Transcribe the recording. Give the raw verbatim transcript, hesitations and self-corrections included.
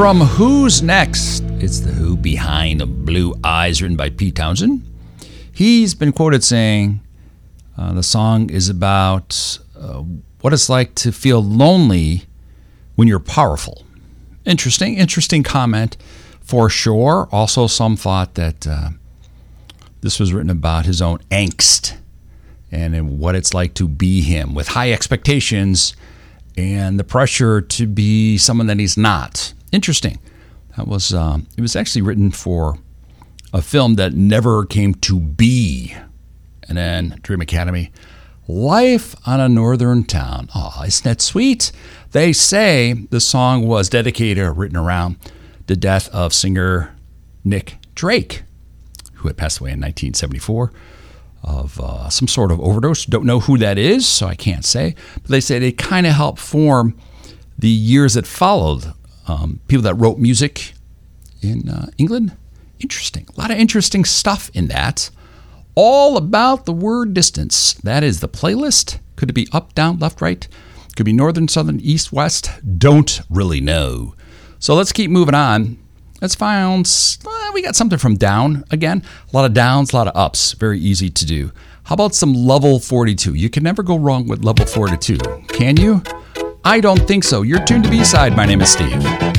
from Who's Next? It's the Who Behind Blue Eyes, written by Pete Townsend. He's been quoted saying uh, the song is about uh, what it's like to feel lonely when you're powerful. Interesting, interesting comment for sure. Also, some thought that uh, this was written about his own angst and what it's like to be him with high expectations and the pressure to be someone that he's not. Interesting. That was um, it was actually written for a film that never came to be. And then Dream Academy, Life on a Northern Town. Oh, isn't that sweet? They say the song was dedicated or written around the death of singer Nick Drake, who had passed away in nineteen seventy-four of uh, some sort of overdose. Don't know who that is, so I can't say. But they say they kind of helped form the years that followed. Um, people that wrote music in uh, England. Interesting. A lot of interesting stuff in that. All about the word distance. That is the playlist. Could it be up, down, left, right? Could be northern, southern, east, west. Don't really know. So let's keep moving on. Let's find, uh, we got something from down again. A lot of downs, a lot of ups. Very easy to do. How about some level forty-two? You can never go wrong with level forty-two. Can you? I don't think so. You're tuned to B-Side. My name is Steve.